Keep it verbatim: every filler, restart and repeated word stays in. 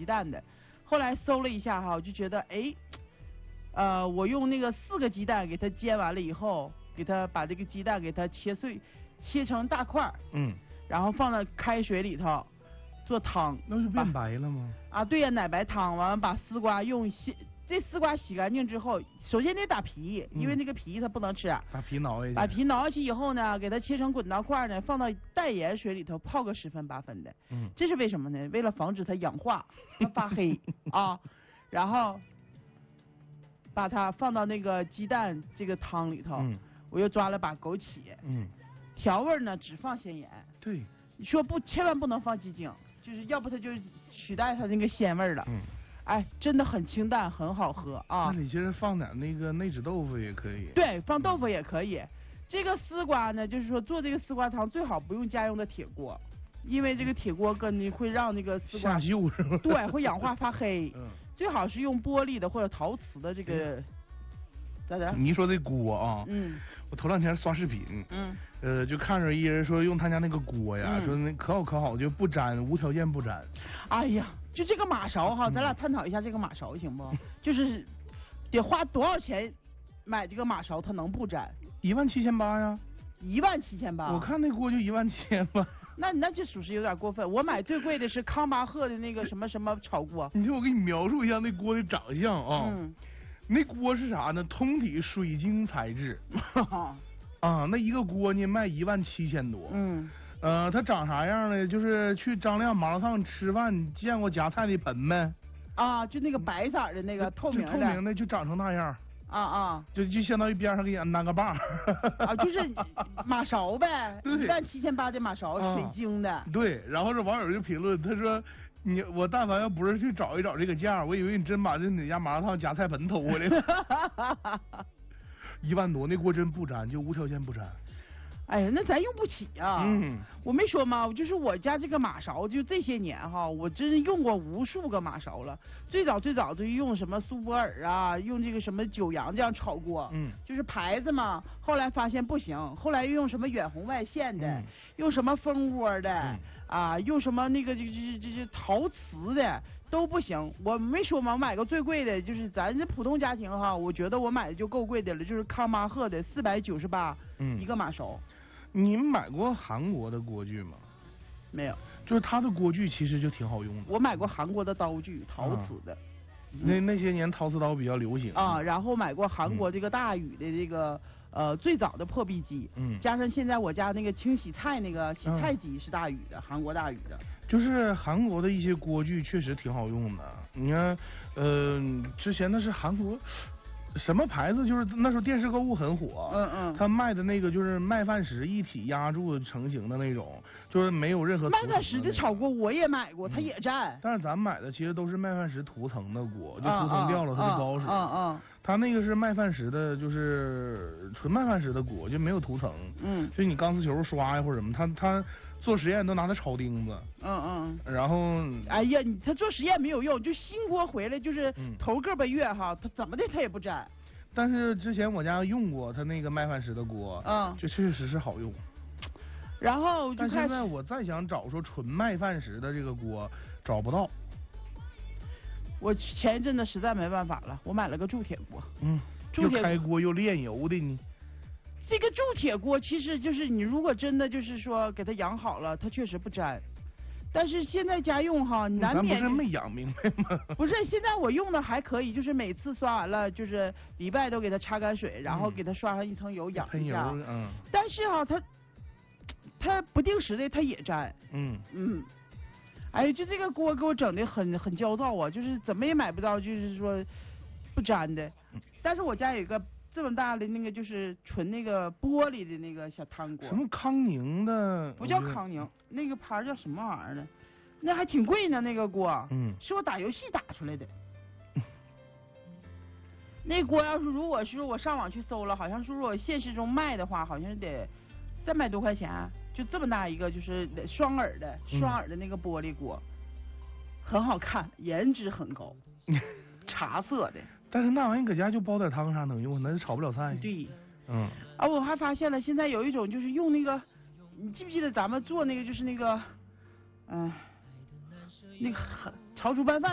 鸡蛋的。后来搜了一下哈，我就觉得哎，呃，我用那个四个鸡蛋给它煎完了以后，给它把这个鸡蛋给它切碎，切成大块儿， 嗯， 然后放到开水里头做汤。 那就变白了吗？ 啊，对呀、啊，奶白汤，完了把丝瓜用洗，这丝瓜洗干净之后，首先得打皮，因为那个皮它不能吃。 把皮挠下去。 把皮挠下去以后呢，给它切成滚刀块呢，放到淡盐水里头泡个十分八分的。 嗯， 这是为什么呢？为了防止它氧化，它发黑啊。然后把它放到那个鸡蛋这个汤里头， 嗯， 我又抓了把枸杞， 嗯， 调味呢只放鲜盐。 对， 你说不，千万不能放鸡精，就是要不它就取代它那个鲜味了。 嗯。 哎，真的很清淡，很好喝啊！ 那你其实放点那个内酯豆腐也可以。 对，放豆腐也可以。这个丝瓜呢，就是说做这个丝瓜汤最好不用家用的铁锅，因为这个铁锅跟你会让那个丝瓜下锈是吧？ 对，会氧化发黑。 嗯。 最好是用玻璃的或者陶瓷的这个。咋的？ 你一说这锅啊， 嗯， 我头两天刷视频， 嗯， 呃，就看着一人说用他家那个锅呀， 嗯、 说那可好可好，就不粘，无条件不粘。 哎呀，就这个马勺哈，咱俩探讨一下这个马勺行不？就是得花多少钱买这个马勺，它能不粘？ 一万七千八呀。 一万七千八。 我看那锅就一万七千八。 那那这属实有点过分。我买最贵的是康巴赫的那个什么什么炒锅。 你听我给你描述一下那锅的长相啊。 嗯。 那锅是啥呢？通体水晶材质。啊，那一个锅呢卖一万七千多。 嗯。 呃，它长啥样呢？就是去张亮麻辣烫吃饭，你见过夹菜的盆没？ 啊，就那个白色的那个透明的。 透明的就长成那样。 啊啊。 就就相当于边上给你安个把。 啊，就是马勺呗，一万七千八的马勺， 啊、 水晶的。 对，然后这网友就评论，他说。你我但凡要不是去找一找这个价，我以为你真把这哪家麻辣烫夹菜盆偷回来了。一万多，那锅真不粘，就无条件不粘。 哎呀，那咱用不起啊！ 嗯， 我没说吗？就是我家这个马勺，就这些年哈，我真是用过无数个马勺了。最早最早就用什么苏泊尔啊，用这个什么九阳这样炒锅， 嗯， 就是牌子嘛。后来发现不行，后来又用什么远红外线的， 嗯、 用什么蜂窝的。 嗯啊，用什么那个这这这这陶瓷的都不行。我没说嘛，我买个最贵的，就是咱这普通家庭哈，我觉得我买的就够贵的了，就是康巴赫的四百九十八一个马勺。 你买过韩国的锅具吗？ 没有， 就是它的锅具其实就挺好用的。 我买过韩国的刀具，陶瓷的。 啊那那些年陶瓷刀比较流行啊，然后买过韩国这个大宇的这个、嗯、呃最早的破壁机， 嗯， 加上现在我家那个清洗菜那个洗菜机是大宇的，嗯、韩国大宇的。 就是韩国的一些锅具确实挺好用的，你看，呃，之前那是韩国。什么牌子？就是那时候电视购物很火， 嗯嗯， 他卖的那个就是麦饭石一体压铸成型的那种，就是没有任何麦饭石的炒锅我也买过，它也粘、嗯。 但是咱买的其实都是麦饭石涂层的锅，就涂层掉了它就不好使。 嗯嗯， 它那个是麦饭石的，就是纯麦饭石的锅，就没有涂层。 嗯， 就你钢丝球刷呀或者什么，它它做实验都拿它炒钉子。 嗯嗯， 然后哎呀，你他做实验没有用，就新锅回来就是头个把月哈，他怎么的他也不粘。 但是之前我家用过他那个麦饭石的锅， 嗯， 就确实是好用。 然后就但现在我再想找说纯麦饭石的这个锅找不到。 我前一阵子实在没办法了，我买了个铸铁锅。 嗯， 铸铁又开锅又炼油的呢。 这个铸铁锅其实就是你如果真的就是说给它养好了，它确实不粘。但是现在家用哈，难免咱不是没养明白吗？ 不是，现在我用的还可以，就是每次刷完了，就是礼拜都给它擦干水，然后给它刷上一层油养一下。 喷油，嗯。 但是哈，它它不定时的它也粘。 嗯嗯。哎，就这个锅给我整的很很焦躁啊，就是怎么也买不到，就是说不粘的。但是我家有一个这么大的那个就是纯那个玻璃的那个小汤锅。 什么康宁的？ 不叫康宁，那个牌叫什么玩意儿呢？那还挺贵呢，那个锅。 嗯。 是我打游戏打出来的。那锅要是如果是我上网去搜了，好像是如果现实中卖的话，好像得三百多块钱，就这么大一个，就是双耳的双耳的那个玻璃锅，嗯、很好看，颜值很高，茶色的。 但是那玩意搁家就煲点汤啥能用，那是炒不了菜。 对。 嗯。 啊，我还发现了，现在有一种就是用那个，你记不记得咱们做那个就是那个，嗯、呃，那个炒煮拌饭。